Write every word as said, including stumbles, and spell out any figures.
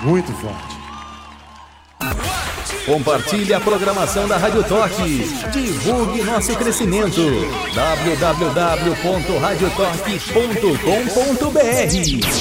muito forte. Compartilhe a programação da Rádio Toque. Divulgue nosso crescimento. w w w ponto radio toque ponto com ponto b r